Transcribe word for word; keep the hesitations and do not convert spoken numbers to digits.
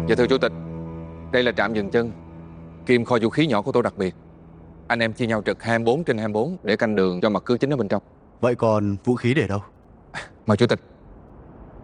Dạ thưa chủ tịch, đây là trạm dừng chân kiêm kho vũ khí nhỏ của tổ đặc biệt. Anh em chia nhau trực hai mươi bốn trên hai mươi bốn để canh đường cho mặt cứ chính ở bên trong. Vậy còn vũ khí để đâu? Mời chủ tịch.